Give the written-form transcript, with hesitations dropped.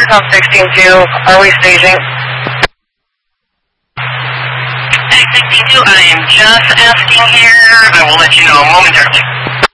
Tom 16-2, are we staging? X 16-2, I am just asking here. I will let you know momentarily.